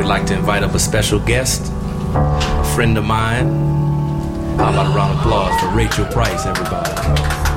would like to invite up a special guest, a friend of mine. How about a round of applause for Rachel Price, everybody?